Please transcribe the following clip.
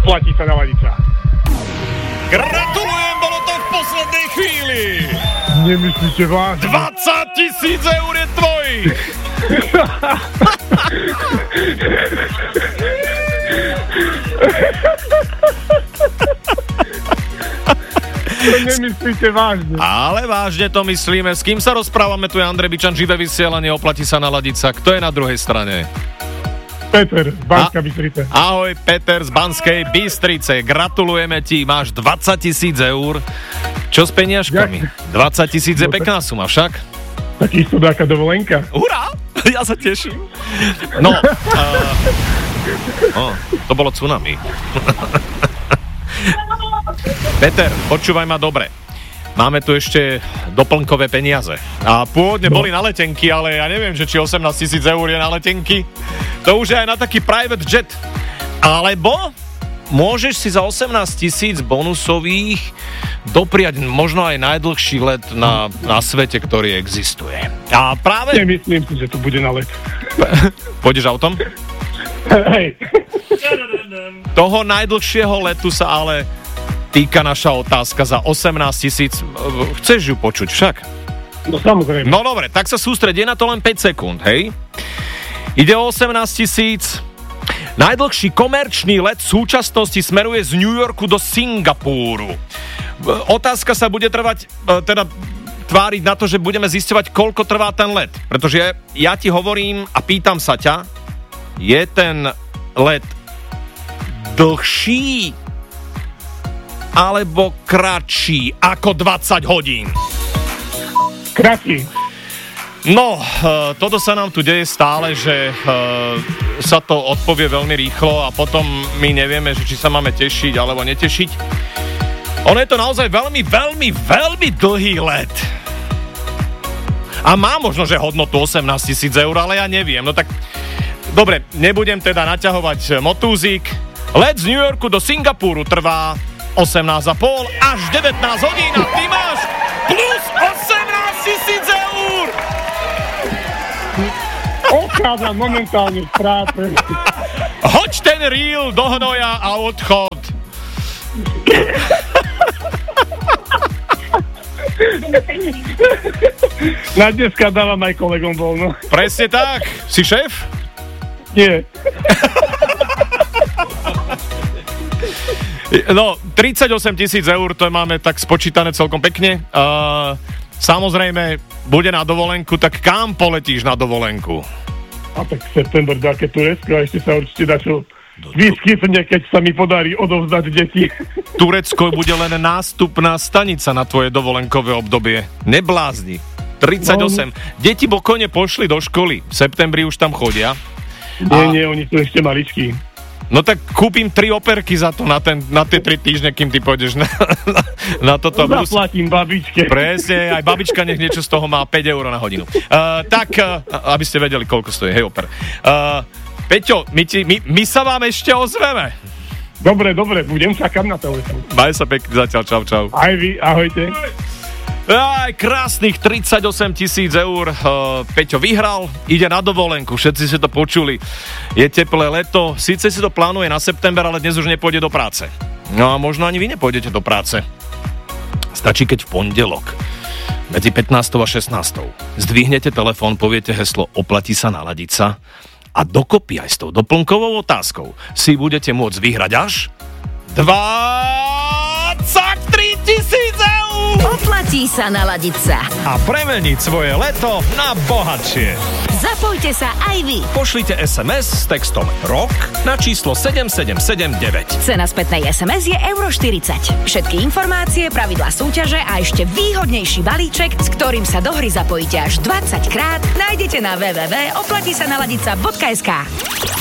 Oplatí sa naladiť sa. Gratulujem, bolo to v poslednej chvíli. Nemyslíte vážne? 20 000 eur je tvojich. To nemyslíte vážne. Ale vážne to myslíme. S kým sa rozprávame? Tu je Andrej Bičan, živé vysielanie, oplatí sa naladiť sa. Kto je na druhej strane? Peter z Banskej Bystrice. Ahoj, Peter z Banskej Bystrice. Gratulujeme ti, máš 20 000 eur. Čo s peniažkami? 20 000 je pekná suma však. Tak isto taká dovolenka. Hurá, ja sa teším. No, to bolo tsunami. Peter, počúvaj ma dobre. Máme tu ešte doplnkové peniaze. A pôvodne boli na letenky, ale ja neviem, že či 18 000 eur je na letenky. To už je aj na taký private jet. Alebo môžeš si za 18 000 bonusových dopriať možno aj najdlhší let na svete, ktorý existuje. A práve... Nemyslím si, že to bude na let. Pôjdeš autom? Hej. Toho najdlhšieho letu sa ale týka naša otázka za 18 000. Chceš ju počuť však? No samozrejme. No dobre, tak sa sústredí na to len 5 sekúnd, hej? Ide o 18 000. Najdlhší komerčný let v súčasnosti smeruje z New Yorku do Singapúru. Otázka sa bude trvať, tváriť na to, že budeme zisťovať, koľko trvá ten let. Pretože ja ti hovorím a pýtam sa ťa, je ten let dlhší alebo kratší ako 20 hodín? Kratší. No, toto sa nám tu deje stále, že sa to odpovie veľmi rýchlo a potom my nevieme, že či sa máme tešiť alebo netešiť. Ono je to naozaj veľmi, veľmi, veľmi dlhý let. A má možno, že hodnotu 18 000 eur, ale ja neviem. No tak, dobre, nebudem teda naťahovať motúzik. Let z New Yorku do Singapúru trvá 18,5 až 19 hodín a ty máš plus 18 000 eur! Odchádzam momentálne z práce. Hoď ten reel do hnoja a odchod. Na dneska dávam aj kolegom voľno. Presne tak. Si šéf? Nie. No, 38 000 eur, to máme tak spočítané celkom pekne. Samozrejme, bude na dovolenku, tak kam poletíš na dovolenku? A tak september dáke Turecko a ešte sa určite dačo vyskytne, keď sa mi podarí odovzdať deti. Turecko bude len nástupná stanica na tvoje dovolenkové obdobie. Neblázni. 38. Deti pokojne pošli do školy. V septembri už tam chodia. Nie, oni sú ešte maličkí. No tak kúpim 3 operky za to na tie 3 týždne, kým ty pôjdeš na toto. Zaplatím babičke. Presne, aj babička nech niečo z toho má 5 eur na hodinu. Aby ste vedeli, koľko stojí, hej, oper. Peťo, my sa vám ešte ozveme. Dobre, budem čakať na telefón. Maj sa pekne zatiaľ, čau. Aj vy, ahojte. Aj krásnych 38 000 eur Peťo vyhral, ide na dovolenku, všetci si to počuli. Je teplé leto, síce si to plánuje na september, ale dnes už nepôjde do práce. No a možno ani vy nepôjdete do práce. Stačí, keď v pondelok medzi 15. a 16. zdvihnete telefón, poviete heslo oplatí sa naladiť sa a dokopy aj s tou doplnkovou otázkou si budete môcť vyhrať až 23 000 eur! Oplatí sa naladiť sa. A premeniť svoje leto na bohatšie. Zapojte sa aj vy. Pošlite SMS s textom ROK na číslo 7779. Cena spätnej SMS je €40. Všetky informácie, pravidlá súťaže a ešte výhodnejší balíček, s ktorým sa do hry zapojíte až 20 krát, nájdete na www.oplatisanaladica.sk.